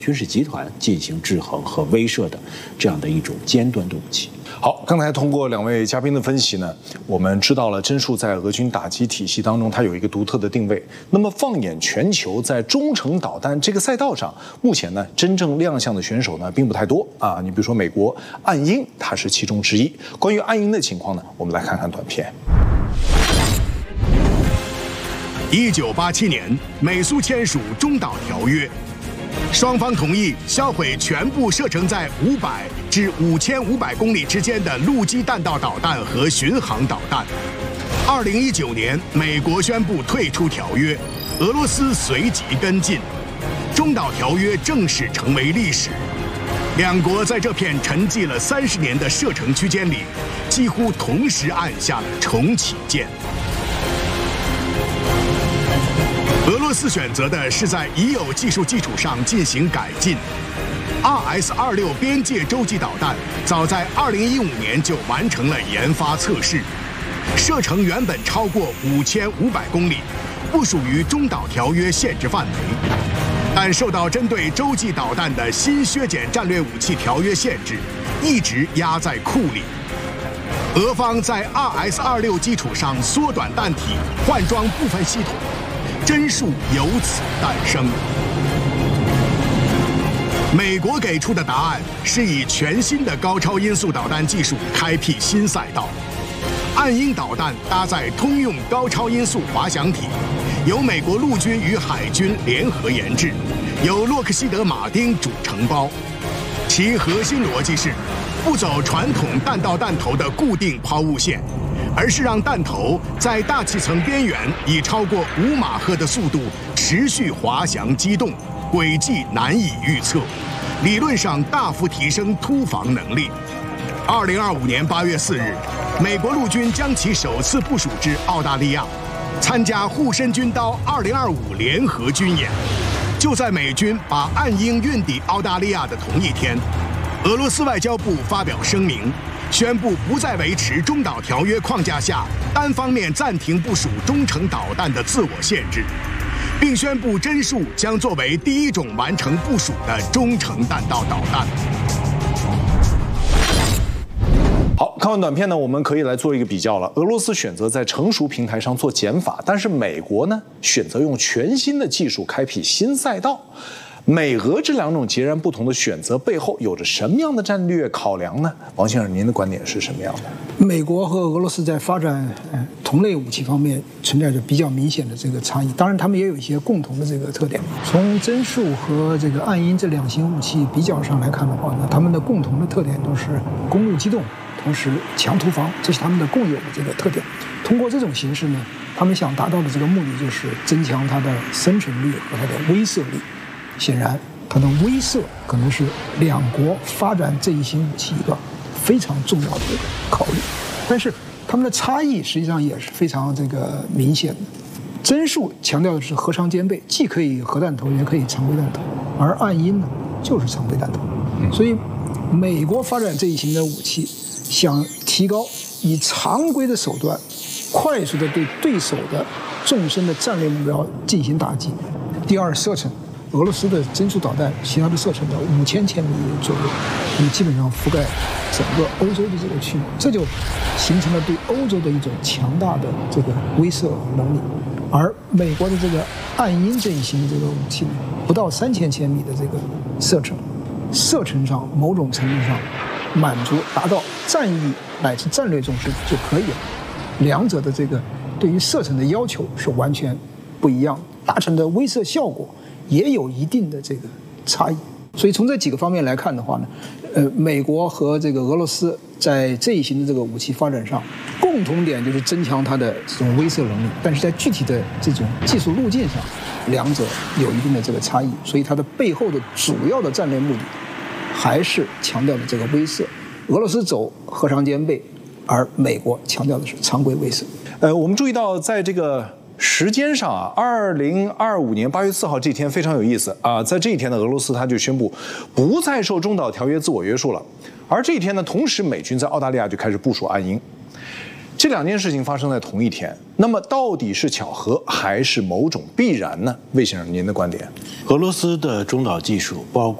军事集团进行制衡和威慑的这样的一种尖端的武器。 好，刚才通过两位嘉宾的分析呢，我们知道了真数在俄军打击体系当中，它有一个独特的定位。那么放眼全球，在中程导弹这个赛道上，目前呢真正亮相的选手呢并不太多啊。你比如说美国岸英，他是其中之一。关于岸英的情况呢，我们来看看短片。 1987年，美苏签署中导条约。双方同意销毁全部射程在500至5500公里之间的陆基弹道导弹和巡航导弹。2019年，美国宣布退出条约，俄罗斯随即跟进，中导条约正式成为历史。两国在这片沉寂了30年的射程区间里，几乎同时按下了重启键。俄罗斯选择的是在已有技术基础上进行改进。RS-26边界洲际导弹早在2015年就完成了研发测试，射程原本超过5500公里，不属于中导条约限制范围，但受到针对洲际导弹的新削减战略武器条约限制，一直压在库里。俄方在 RS-26基础上缩短弹体，换装部分系统。真数由此诞生。美国给出的答案是以全新的高超音速导弹技术开辟新赛道。岸英导弹搭载通用高超音速滑翔体，由美国陆军与海军联合研制，由洛克希德马丁主承包。其核心逻辑是，不走传统弹道弹头的固定抛物线，而是让弹头在大气层边缘以超过5马赫的速度持续滑翔机动，轨迹难以预测，理论上大幅提升突防能力。2025年8月4日，美国陆军将其首次部署至澳大利亚，参加护身军刀2025联合军演。就在美军把岸英运抵澳大利亚的同一天，俄罗斯外交部发表声明，宣布不再维持中导条约框架下单方面暂停部署中程导弹的自我限制，并宣布真数将作为第一种完成部署的中程弹道导弹。 好，看完短片呢，我们可以来做一个比较了。俄罗斯选择在成熟平台上做减法，但是美国呢，选择用全新的技术开辟新赛道。美俄这两种截然不同的选择背后有着什么样的战略考量呢？王先生，您的观点是什么样的？ 美国和俄罗斯在发展同类武器方面存在着比较明显的这个差异，当然他们也有一些共同的这个特点。从真数和这个岸英这两型武器比较上来看的话呢，他们的共同的特点都是攻陆机动，同时强突防，这是他们的共有的这个特点。通过这种形式呢，他们想达到的这个目的就是增强它的生存力和它的威慑力。显然，它的威慑可能是两国发展这一型武器一个非常重要的一个考虑。但是，它们的差异实际上也是非常这个明显的。真数强调的是核常兼备，既可以核弹头，也可以常规弹头，而岸英呢就是常规弹头。所以，美国发展这一型的武器，想提高以常规的手段，快速的对对手的纵深的战略目标进行打击。第二，射程。俄罗斯的真数导弹，其他的射程在5000千米左右，那么基本上覆盖整个欧洲的这个区域，这就形成了对欧洲的一种强大的这个威慑能力。而美国的这个岸英这一型的这个武器呢，不到3000千米的这个射程上某种程度上满足达到战役乃至战略纵深就可以了。两者的这个对于射程的要求是完全不一样的，达成的威慑效果也有一定的这个差异。所以从这几个方面来看的话呢，美国和这个俄罗斯在这一型的这个武器发展上，共同点就是增强它的这种威慑能力，但是在具体的这种技术路径上，两者有一定的这个差异。所以它的背后的主要的战略目的还是强调的这个威慑。俄罗斯走核常兼备，而美国强调的是常规威慑。 我们注意到在这个时间上啊，2025年8月4号这天非常有意思啊，在这一天呢，俄罗斯它就宣布不再受中导条约自我约束了。而这一天呢，同时美军在澳大利亚就开始部署岸英。 这2件事情发生在同一天，那么到底是巧合还是某种必然呢？魏先生，您的观点？ 俄罗斯的中导技术包括